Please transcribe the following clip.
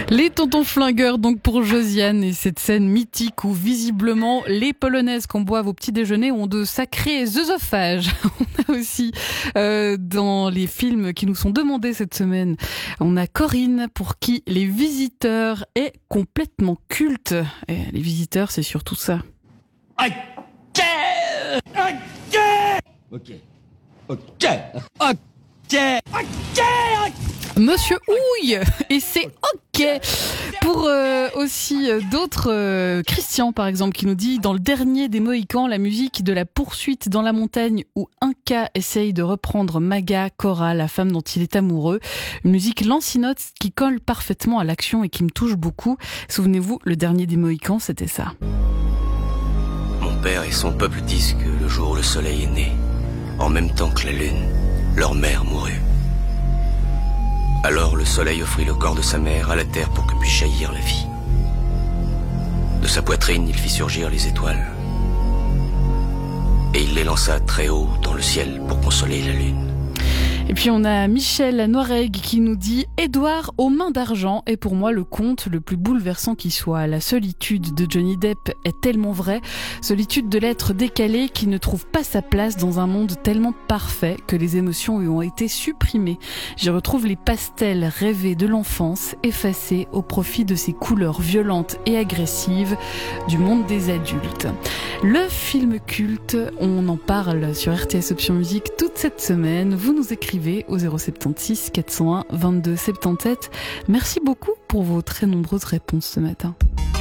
Les tontons flingueurs donc pour Josiane et cette scène mythique où visiblement les polonaises qu'on boive au petit déjeuner ont de sacrés œsophages. On a aussi dans les films qui nous sont demandés cette semaine, on a Corinne pour qui Les Visiteurs est complètement culte. Et Les Visiteurs, c'est surtout ça. Monsieur Houille, et c'est ok pour aussi d'autres, Christian par exemple qui nous dit dans le dernier des Mohicans, la musique de la poursuite dans la montagne où Inca essaye de reprendre Maga, Cora, la femme dont il est amoureux, une musique lancinante qui colle parfaitement à l'action et qui me touche beaucoup. Souvenez-vous, le dernier des Mohicans, c'était ça. Mon père et son peuple disent que le jour où le soleil est né, en même temps que la lune, leur mère mourut. Alors le soleil offrit le corps de sa mère à la terre pour que puisse jaillir la vie. De sa poitrine, il fit surgir les étoiles. Et il les lança très haut dans le ciel pour consoler la lune. Et puis on a Michel à Noiregue qui nous dit « Édouard aux mains d'argent est pour moi le conte le plus bouleversant qui soit. La solitude de Johnny Depp est tellement vraie, solitude de l'être décalé qui ne trouve pas sa place dans un monde tellement parfait que les émotions lui ont été supprimées. J'y retrouve les pastels rêvés de l'enfance effacés au profit de ces couleurs violentes et agressives du monde des adultes. » Le film culte, on en parle sur RTS Option Musique toute cette semaine. Vous nous écrivez au 076 401 22 77. Merci beaucoup pour vos très nombreuses réponses ce matin.